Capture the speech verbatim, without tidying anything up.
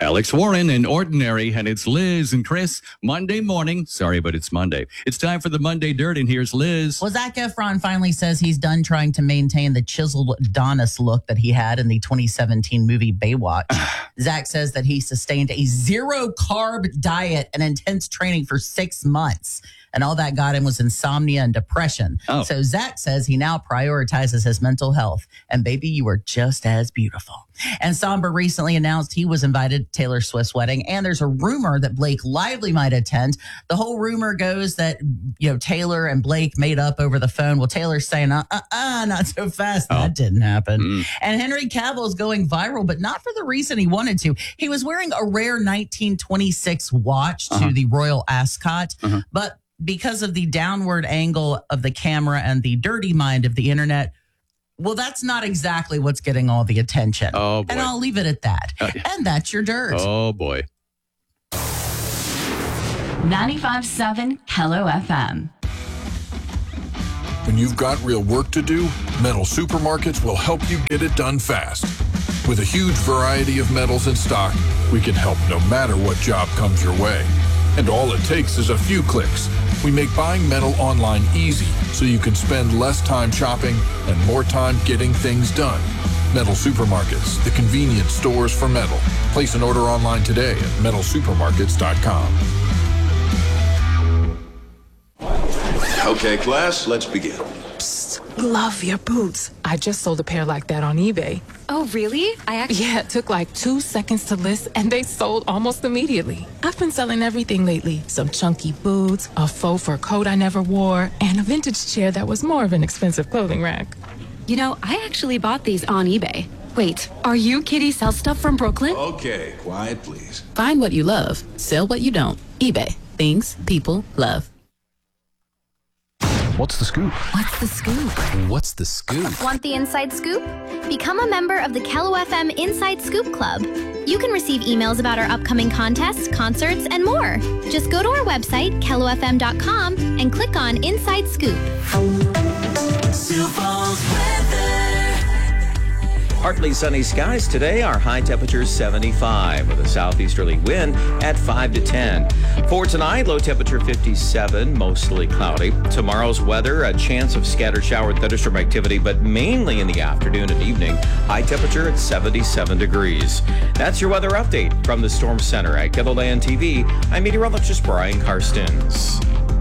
Alex Warren and Ordinary, and it's Liz and Chris. Monday morning. Sorry, but it's Monday. It's time for the Monday Dirt, and here's Liz. Well, Zac Efron finally says he's done trying to maintain the chiseled Adonis look that he had in the twenty seventeen movie Baywatch. Zac says that he sustained a zero-carb diet and intense training for six months. And all that got him was insomnia and depression. Oh. So Zac says he now prioritizes his mental health. And baby, you are just as beautiful. And Somber recently announced he was invited to Taylor Swift's wedding. And there's a rumor that Blake Lively might attend. The whole rumor goes that, you know, Taylor and Blake made up over the phone. Well, Taylor's saying, uh, uh, uh not so fast. Oh. That didn't happen. Mm. And Henry Cavill is going viral, but not for the reason he wanted to. He was wearing a rare nineteen twenty-six watch Uh-huh. to the Royal Ascot, Uh-huh. but because of the downward angle of the camera and the dirty mind of the internet, well, that's not exactly what's getting all the attention. Oh, boy. And I'll leave it at that. Oh, yeah. And that's your dirt. Oh, boy. ninety-five point seven Hello F M. When you've got real work to do, Metal Supermarkets will help you get it done fast. With a huge variety of metals in stock, we can help no matter what job comes your way. And all it takes is a few clicks. We make buying metal online easy so you can spend less time shopping and more time getting things done. Metal Supermarkets, the convenience stores for metal. Place an order online today at metal supermarkets dot com. Okay, class, let's begin. Love your boots. I just sold a pair like that on eBay. Oh, really? I actually... Yeah, it took like two seconds to list, and they sold almost immediately. I've been selling everything lately. Some chunky boots, a faux fur coat I never wore, and a vintage chair that was more of an expensive clothing rack. You know, I actually bought these on eBay. Wait, are you Kitty Sell Stuff from Brooklyn? Okay, quiet, please. Find what you love. Sell what you don't. eBay. Things people love. What's the scoop? What's the scoop? What's the scoop? Want the inside scoop? Become a member of the Kello F M Inside Scoop Club. You can receive emails about our upcoming contests, concerts, and more. Just go to our website, kello f m dot com, and click on Inside Scoop. Partly sunny skies today. Our high temperature is seventy-five with a southeasterly wind at five to ten. For tonight, low temperature fifty-seven, mostly cloudy. Tomorrow's weather, a chance of scattered shower and thunderstorm activity, but mainly in the afternoon and evening. High temperature at seventy-seven degrees. That's your weather update from the Storm Center at Kettleland T V. I'm meteorologist Brian Karstens.